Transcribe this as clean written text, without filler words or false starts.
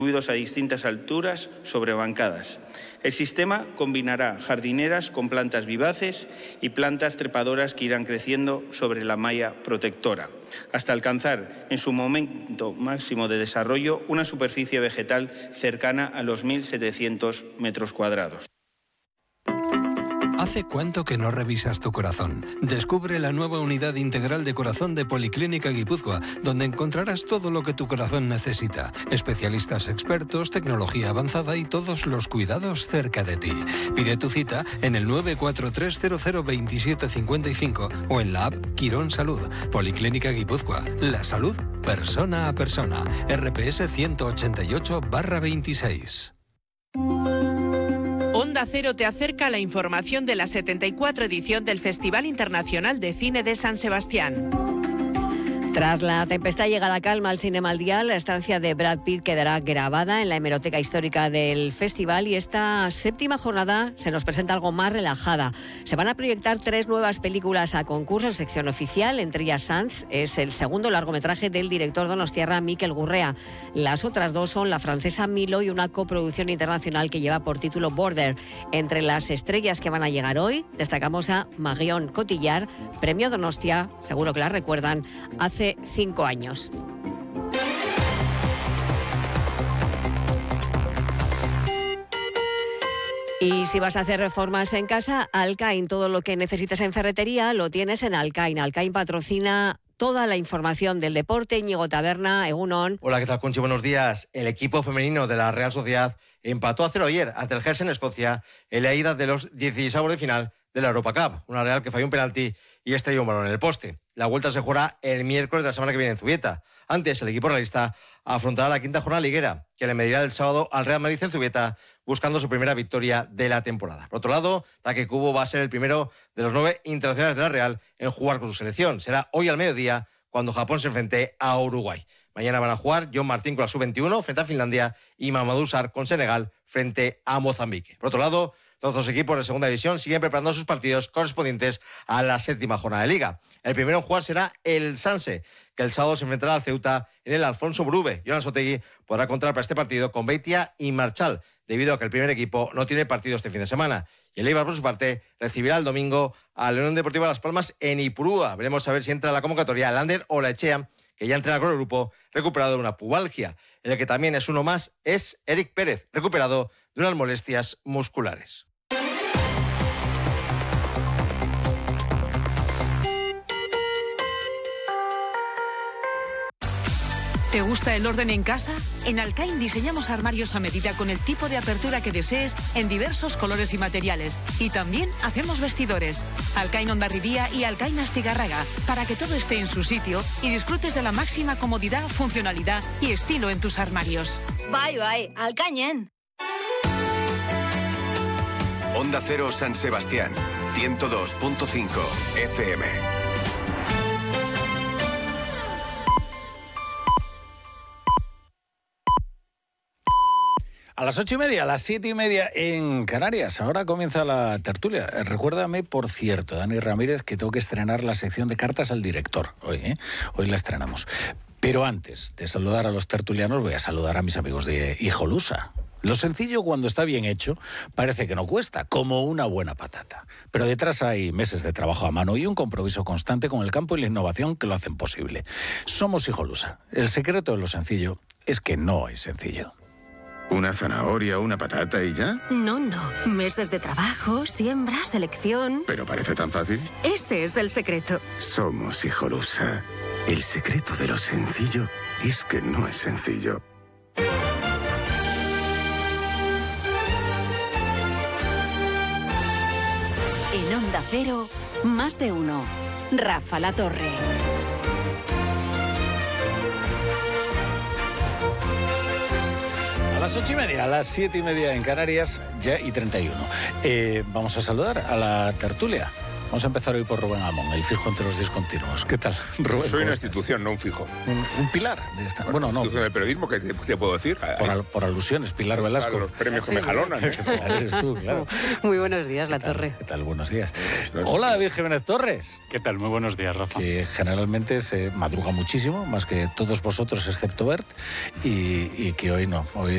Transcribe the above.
a distintas alturas sobre bancadas. El sistema combinará jardineras con plantas vivaces y plantas trepadoras que irán creciendo sobre la malla protectora, hasta alcanzar en su momento máximo de desarrollo una superficie vegetal cercana a los 1.700 metros cuadrados. ¿Hace cuánto que no revisas tu corazón? Descubre la nueva unidad integral de corazón de Policlínica Guipúzcoa, donde encontrarás todo lo que tu corazón necesita. Especialistas expertos, tecnología avanzada y todos los cuidados cerca de ti. Pide tu cita en el 943002755 o en la app Quirón Salud. Policlínica Guipúzcoa. La salud persona a persona. RPS 188/26. Onda Cero te acerca a la información de la 74 edición del Festival Internacional de Cine de San Sebastián. Tras la tempestad llega la calma al Cinema al Dial. La estancia de Brad Pitt quedará grabada en la hemeroteca histórica del festival y esta séptima jornada se nos presenta algo más relajada. Se van a proyectar 3 nuevas películas a concurso en sección oficial, entre ellas Sants, es el segundo largometraje del director donostiarra Mikel Gurrea. Las otras 2 son la francesa Milo y una coproducción internacional que lleva por título Border. Entre las estrellas que van a llegar hoy destacamos a Marion Cotillard, premio Donostia, seguro que la recuerdan, hace 5 años. Y si vas a hacer reformas en casa, Alcain, todo lo que necesites en ferretería lo tienes en Alcain. Alcain patrocina toda la información del deporte. Íñigo Taberna, Egunon. Hola, ¿qué tal, Conchi? Buenos días. El equipo femenino de la Real Sociedad empató a 0 ayer ante el Hersen en Escocia en la ida de los 16avos de final de la Europa Cup. Una Real que falló un penalti y estrelló un balón en el poste. La vuelta se jugará el miércoles de la semana que viene en Zubieta. Antes, el equipo realista afrontará la quinta jornada liguera, que le medirá el sábado al Real Madrid en Zubieta, buscando su primera victoria de la temporada. Por otro lado, Take Kubo va a ser el primero de los 9 internacionales de la Real en jugar con su selección. Será hoy al mediodía, cuando Japón se enfrente a Uruguay. Mañana van a jugar John Martín con la sub-21 frente a Finlandia y Mamadou Sarr con Senegal frente a Mozambique. Por otro lado, todos los equipos de segunda división siguen preparando sus partidos correspondientes a la séptima jornada de Liga. El primero en jugar será el Sanse, que el sábado se enfrentará al Ceuta en el Alfonso Brube. Jonan Sotegui podrá contar para este partido con Beitia y Marchal, debido a que el primer equipo no tiene partido este fin de semana. Y el Eibar, por su parte, recibirá el domingo al Unión Deportiva Las Palmas en Ipurúa. Veremos a ver si entra en la convocatoria Lander o Laechea, que ya entrena con el grupo, recuperado de una pubalgia. El que también es uno más es Eric Pérez, recuperado de unas molestias musculares. ¿Te gusta el orden en casa? En Alcain diseñamos armarios a medida con el tipo de apertura que desees en diversos colores y materiales. Y también hacemos vestidores. Alcain Hondarribía y Alcain Astigarraga, para que todo esté en su sitio y disfrutes de la máxima comodidad, funcionalidad y estilo en tus armarios. Bye, Alcañen. Onda Cero San Sebastián, 102.5 FM. A las 8:30, a las 7:30 en Canarias. Ahora comienza la tertulia. Recuérdame, por cierto, Dani Ramírez, que tengo que estrenar la sección de cartas al director hoy. Hoy la estrenamos. Pero antes de saludar a los tertulianos, voy a saludar a mis amigos de Hijolusa. Lo sencillo, cuando está bien hecho, parece que no cuesta, como una buena patata. Pero detrás hay meses de trabajo a mano y un compromiso constante con el campo y la innovación que lo hacen posible. Somos Hijolusa. El secreto de lo sencillo es que no es sencillo. ¿Una zanahoria o una patata y ya? No. Meses de trabajo, siembra, selección... ¿Pero parece tan fácil? Ese es el secreto. Somos Hijolusa. El secreto de lo sencillo es que no es sencillo. En Onda Cero, más de uno. Rafa La Torre. A las 8:30, a las 7:30 en Canarias, ya y 31. Vamos a saludar a la tertulia. Vamos a empezar hoy por Rubén Amón, el fijo entre los discontinuos. ¿Qué tal, Rubén? Soy una institución, no un fijo. Un pilar de esta. Bueno, no. Institución del periodismo, ¿qué te puedo decir? Por alusiones, Pilar Velasco. Los premios que me jalonan. Eres tú, claro. Muy buenos días, La Torre. ¿Qué tal? Buenos días. Hola, David Jiménez Torres. ¿Qué tal? Muy buenos días, Rafa. Que generalmente se madruga muchísimo, más que todos vosotros, excepto Bert, y que hoy no. Hoy